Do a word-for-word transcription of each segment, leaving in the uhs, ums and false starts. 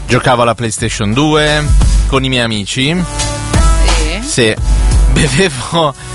giocavo alla PlayStation due con i miei amici. Sì? Sì, bevevo...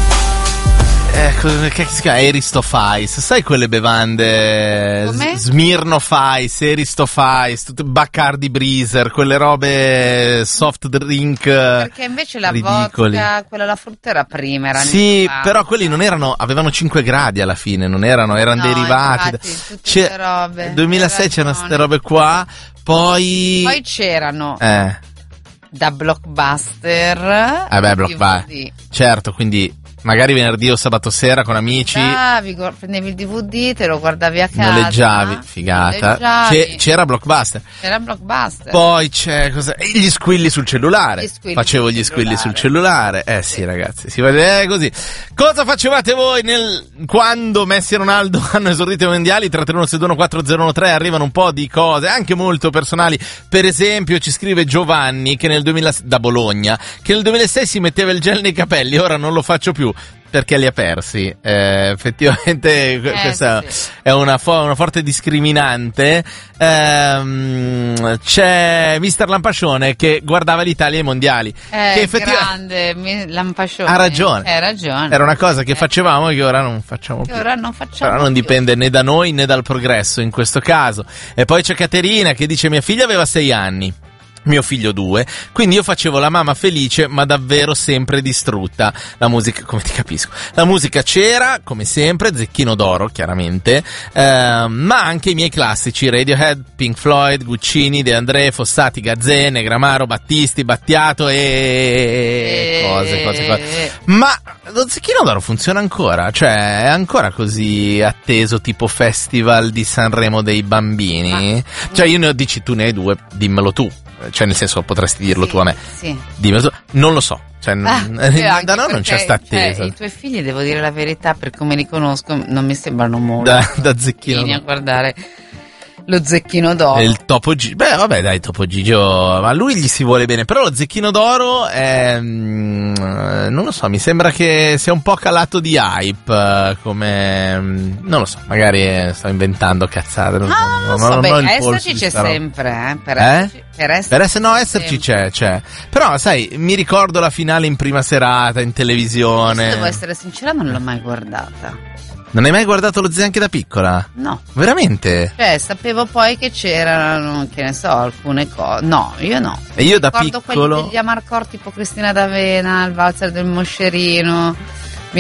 Eh, che si chiama? Aristof Ice, sai quelle bevande? Come? Smirnoff Ice, Aristof Ice, tutte Bacardi Breezer, quelle robe soft drink. Perché invece la ridicoli. vodka, quella alla frutta era prima, era Sì, anni però quelli non erano, avevano cinque gradi alla fine, non erano, erano No, derivati. infatti, tutte C'è- queste robe. Nel duemilasei Hai c'erano ragione. queste robe qua, poi... Poi c'erano Eh, da Blockbuster. vabbè, D V D. Blockbuster. Certo, quindi magari venerdì o sabato sera con amici... Andavi, gu- prendevi il D V D, te lo guardavi a casa. Noleggiavi, figata. Noleggiavi. C'è- c'era Blockbuster. C'era Blockbuster. Poi c'è cosa? e gli squilli sul cellulare. Gli squilli Facevo sul gli squilli sul cellulare. cellulare. Eh sì, ragazzi, si vede così. Cosa facevate voi nel quando Messi e Ronaldo hanno esordito ai mondiali? tre tre uno sei due uno quattro zero uno tre, arrivano un po' di cose, anche molto personali. Per esempio, ci scrive Giovanni che nel duemila da Bologna, che nel duemilasei si metteva il gel nei capelli, ora non lo faccio più. Perché li ha persi. Eh, effettivamente Eh, questa sì. è una, fo- una forte discriminante. Ehm, c'è mister Lampascione che guardava l'Italia ai mondiali. Eh, che effettivamente grande, mi- Lampascione. ha ragione. Hai ragione. Era una cosa che Eh, facevamo e che ora non facciamo che più. ora non facciamo Però non più. dipende né da noi né dal progresso in questo caso. E poi c'è Caterina che dice: mia figlia aveva sei anni, mio figlio due, quindi io facevo la mamma felice ma davvero sempre distrutta. La musica, come ti capisco, la musica c'era come sempre, Zecchino d'Oro chiaramente, ehm, ma anche i miei classici Radiohead, Pink Floyd, Guccini, De André, Fossati, Gazzè, Gramaro, Battisti, Battiato e cose, cose, cose. Ma lo Zecchino d'Oro funziona ancora? Cioè è ancora così atteso tipo festival di Sanremo dei bambini? Cioè io ne ho, dici tu ne hai due, dimmelo tu. Cioè nel senso potresti dirlo Sì, tu a me. Sì. Dimmelo tu. Non lo so. Cioè, Ah, n- sì, anche da noi non c'è perché, sta cioè, attesa. i tuoi figli, devo dire la verità, per come li conosco, non mi sembrano molto Da, da Zecchino vicini a d'Oro. guardare lo Zecchino d'Oro. E il Topo Gigio. Beh, vabbè, dai, Topo Gigio. Ma a lui gli si vuole bene. Però lo Zecchino d'Oro è. mm, eh, non lo so, mi sembra che sia un po' calato di hype. eh, Come. mm, Non lo so, magari eh, sto inventando cazzate. Non, Ah, non lo non- so, non ho beh, il polso esserci di c'è sta roba. sempre, eh, per Eh? esserci, per esserci, Per essere, no, esserci sempre. c'è, c'è. Però, sai, mi ricordo la finale in prima serata, in Se televisione. devo essere sincera, non l'ho mai guardata. Non hai mai guardato lo Zee anche da piccola? No. Veramente? Cioè, sapevo poi che c'erano, che ne so, alcune cose. No, io no. E io da Ricordo piccolo... quelli degli Amarcord, tipo Cristina d'Avena, il valzer del Moscerino. Mi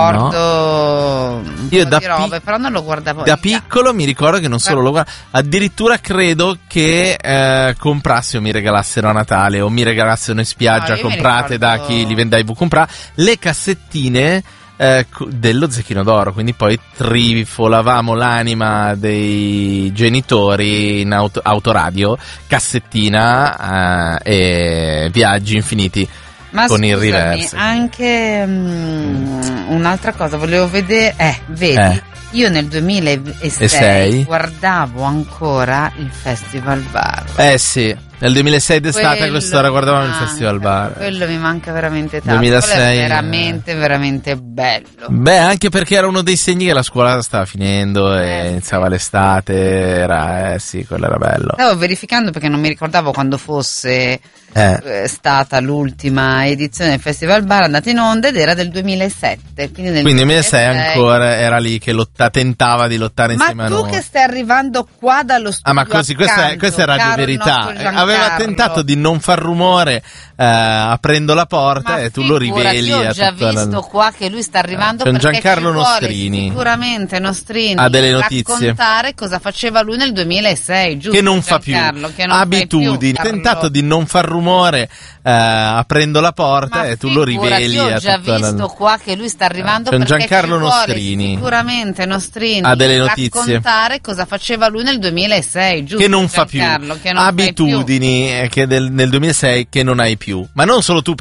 ricordo un Io po' da di robe, pic- però non lo guardavo. Da io. piccolo mi ricordo che non solo lo guardavo, addirittura credo che eh, comprassi o mi regalassero a Natale o mi regalassero in spiaggia No, io mi comprate ricordo- da chi li vendeva i Comprà le cassettine eh, co- dello Zecchino d'Oro, quindi poi trifolavamo l'anima dei genitori in auto- autoradio, cassettina eh, e viaggi infiniti. Ma con il scusami, reverse. anche mm, un'altra cosa, volevo vedere, eh, vedi, Eh. io nel duemilasei E sei? guardavo ancora il Festival Bar. Eh sì, nel duemilasei d'estate Quello quest'ora mi guardavamo il manca, Festival Bar. Quello mi manca veramente tanto. duemilasei, Quello è eh. veramente, veramente bello. Beh, anche perché era uno dei segni che la scuola stava finendo e Eh, iniziava l'estate, era, eh sì, quello era bello. Stavo verificando perché non mi ricordavo quando fosse Eh. eh, stata l'ultima edizione del Festival Bar andata in onda ed era del duemilasette. Quindi nel Quindi duemilasei duemilasei ancora era lì che lotta, tentava di lottare insieme Ma a tu noi. che stai arrivando qua dallo studio Ah, ma così, questa è, accanto, questa è Radio caro Verità. nostro Eh, Giancarlo. Aveva tentato di non far rumore eh, aprendo la porta Ma e tu lo figurati, riveli. Io ho a già tutta la- visto qua che lui sta arrivando C'è un perché Giancarlo ci vuole Nostrini. sicuramente Nostrini Ha delle notizie. raccontare cosa faceva lui nel duemilasei, giusto? Che non fa più Giancarlo? Che non fai abitudini. più, Ha Carlo. tentato di non far rumore eh, aprendo la porta Ma e tu lo figurati, riveli. Io ho a già tutta la- visto qua che lui sta arrivando C'è un perché Giancarlo ci vuole Nostrini. sicuramente Nostrini Ha delle notizie. raccontare cosa faceva lui nel duemilasei, giusto? Che non fa più Giancarlo? Che non fai più. abitudini eh, che del- nel duemilasei che non hai più. Ma non solo tu.